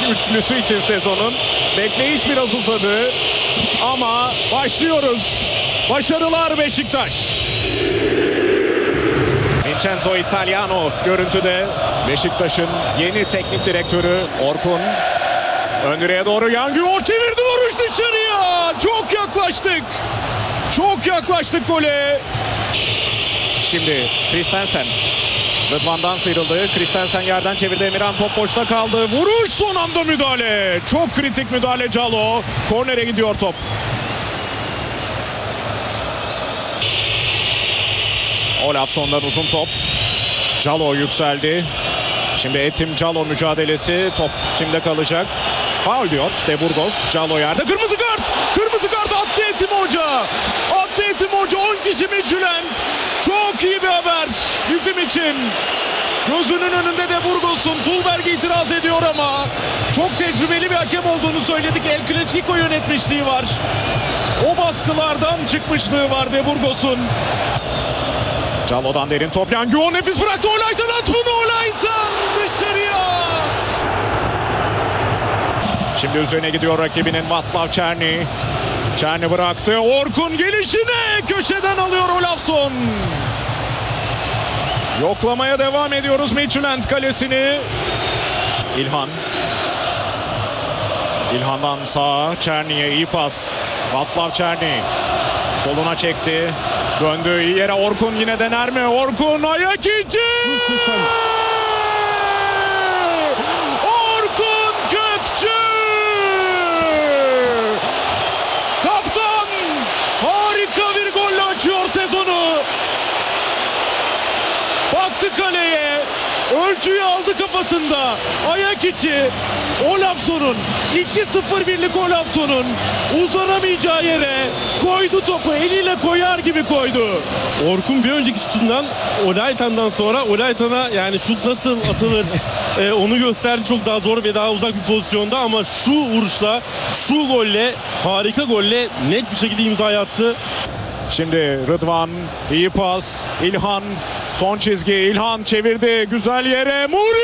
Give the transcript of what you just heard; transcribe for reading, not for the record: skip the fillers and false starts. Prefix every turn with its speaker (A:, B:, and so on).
A: üçlüsü için sezonun. Bekleyiş biraz uzadı ama başlıyoruz. Başarılar Beşiktaş. Vincenzo Italiano görüntüde. Beşiktaş'ın yeni teknik direktörü Orkun. Ön direğe doğru Yangior çevirdi, vuruş dışarıya. Çok yaklaştık. Çok yaklaştık gole. Şimdi Christensen. Rıdvan'dan sıyrıldı. Christensen yerden çevirdi. Emirhan top boşta kaldı. Vuruş, son anda müdahale. Çok kritik müdahale Calo. Kornere gidiyor top. Olafson'dan uzun top. Calo yükseldi. Şimdi Etim Calo mücadelesi. Top kimde kalacak? Faul diyor De Burgos. Calo yerde. Kırmızı kart. Kırmızı kart attı Etim Hoca. Attı Etim Hoca. 10 kişi Midtjylland. Çok iyi bir haber bizim için. Gözünün önünde De Burgos'un. Tulberg itiraz ediyor ama çok tecrübeli bir hakem olduğunu söyledik. El Clasico yönetmişliği var. O baskılardan çıkmışlığı var De Burgos'un. Calo'dan derin top. Yangior nefis bıraktı. Olaytan at bunu. Olaytan dışarıya. Şimdi üzerine gidiyor rakibinin Václav Černý. Černý bıraktı. Orkun gelişine köşeden alıyor Olafson. Yoklamaya devam ediyoruz Midtjylland kalesini. İlhan. İlhan'dan sağa Černy'e iyi pas. Václav Černý soluna çekti. Döndü iyi yere. Orkun yine dener mi? Orkun ayak içi. Orkun Kökçü. Kaptan harika bir golle açıyor sezonu. Baktı kaleye. Ölçüyü aldı kafasında. Ayak içi. Olafson'un 2-0 birlik Olafson'un uzanamayacağı yere koydu topu. Eliyle koyar gibi koydu.
B: Orkun bir önceki şutundan Olaytan'dan sonra Olaytan'a yani şut nasıl atılır onu gösterdi. Çok daha zor ve daha uzak bir pozisyonda ama şu vuruşla, şu golle, harika golle net bir şekilde imza attı.
A: Şimdi Rıdvan iyi pas. İlhan son çizgi. İlhan çevirdi güzel yere. Muri